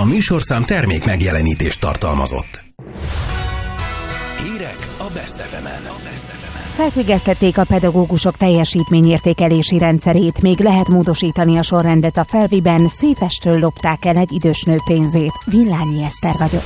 műsorszám termék megjelenítést tartalmazott. Hírek a Best FM-en. Felfüggesztették a pedagógusok teljesítményértékelési rendszerét, még lehet módosítani a sorrendet a Felviben, Széfestről lopták el egy idős nő pénzét. Villányi Eszter vagyok.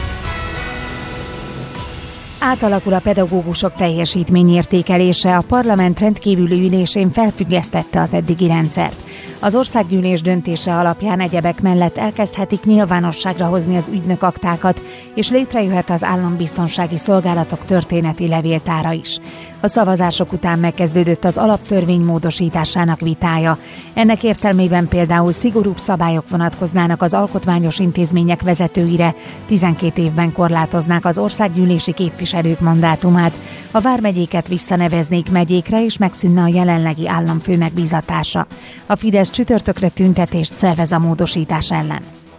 Átalakul a pedagógusok teljesítményértékelése, a parlament rendkívüli ülésén felfüggesztette az eddigi rendszert. Az országgyűlés döntése alapján egyebek mellett elkezdhetik nyilvánosságra hozni az ügynökaktákat, és létrejöhet az állambiztonsági szolgálatok történeti levéltára is. A szavazások után megkezdődött az alaptörvény módosításának vitája. Ennek értelmében például szigorúbb szabályok vonatkoznának az alkotmányos intézmények vezetőire, 12 évben korlátoznák az országgyűlési képviselők mandátumát, a vármegyéket visszaneveznék megyékre, és megszűnne a jelenlegi államfő megbízatása. A Fidesz csütörtökre tüntetést szervez a módosítás ellen.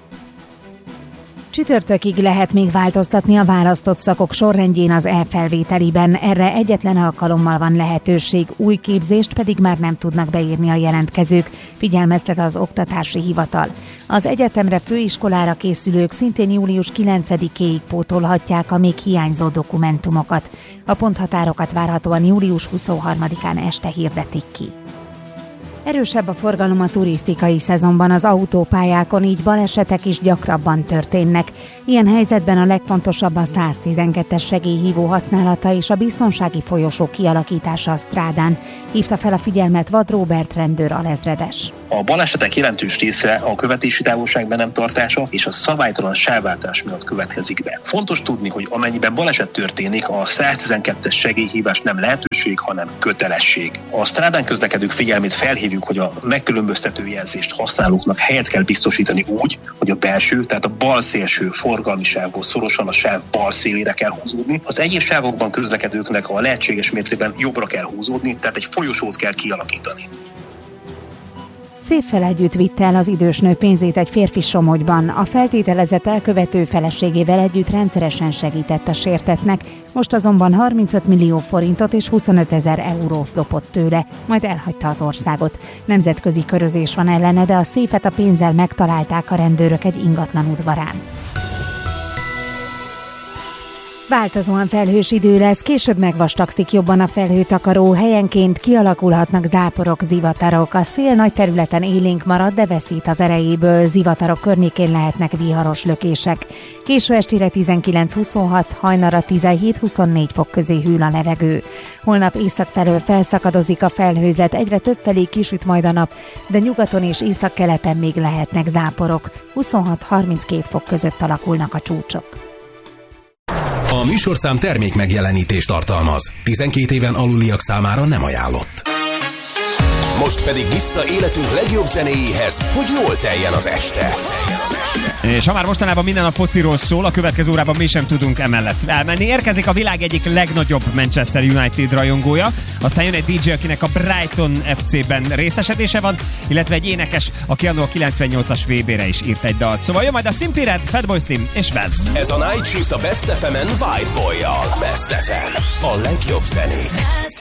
Csütörtökig lehet még változtatni a választott szakok sorrendjén az e-felvételiben, erre egyetlen alkalommal van lehetőség, új képzést pedig már nem tudnak beírni a jelentkezők, figyelmeztet az Oktatási Hivatal. Az egyetemre, főiskolára készülők szintén július 9-éig pótolhatják a még hiányzó dokumentumokat. A ponthatárokat várhatóan július 23-án este hirdetik ki. Erősebb a forgalom a turisztikai szezonban az autópályákon, így balesetek is gyakrabban történnek. Ilyen helyzetben a legfontosabb a 112-es segélyhívó használata és a biztonsági folyosó kialakítása a strádán, hívta fel a figyelmet Vad Róbert rendőr alezredes. A balesetek jelentős része a követési távolság be nem tartása és a szabálytalan sávváltás miatt következik be. Fontos tudni, hogy amennyiben baleset történik, a 112-es segélyhívás nem lehetőség, hanem kötelesség. A strádán közlekedők figyelmét felhívjuk, hogy a megkülönböztető jelzést használóknak helyet kell biztosítani úgy, hogy a belső, tehát a bal szélső forgalmi sávból szorosan a sáv bal szélére kell húzódni. Az egyéb sávokban közlekedőknek a lehetséges mértékben jobbra kell húzódni, tehát egy folyosót kell kialakítani. Széffel együtt vitte el az idős nő pénzét egy férfi Somogyban. A feltételezett elkövető feleségével együtt rendszeresen segített a sértettnek, most azonban 35 millió forintot és 25 000 eurót lopott tőle, majd elhagyta az országot. Nemzetközi körözés van ellene, de a széfet a pénzzel megtalálták a rendőrök egy ingatlan udvarán. Változóan felhős idő lesz, később megvastagszik jobban a felhőtakaró, helyenként kialakulhatnak záporok, zivatarok. A szél nagy területen élénk marad, de veszít az erejéből, zivatarok környékén lehetnek viharos lökések. Késő estére 19-26, hajnalra 17-24 fok közé hűl a levegő. Holnap észak felől felszakadozik a felhőzet, egyre többfelé kisüt majd a nap, de nyugaton és északkeleten még lehetnek záporok. 26-32 fok között alakulnak a csúcsok. A műsorszám termék megjelenítést tartalmaz. 12 éven aluliak számára nem ajánlott. Most pedig vissza életünk legjobb zenéjéhez, hogy jól teljen az este. És ha már mostanában minden a fociról szól, a következő órában mi sem tudunk emellett elmenni. Érkezik a világ egyik legnagyobb Manchester United rajongója, aztán jön egy DJ, akinek a Brighton FC-ben részesedése van, illetve egy énekes, aki annól a 98-as VB-re is írt egy dalt. Szóval jön majd a Simply Red, Fatboy Slim és Vez. Ez a Night Shift a Best FM-en White Boy-jal. Best FM. A legjobb zenék.